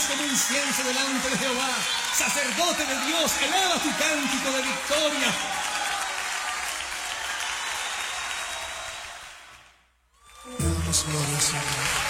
como incienso delante de Jehová. Sacerdote de Dios, eleva tu cántico de victoria. Damos gloria, Señor.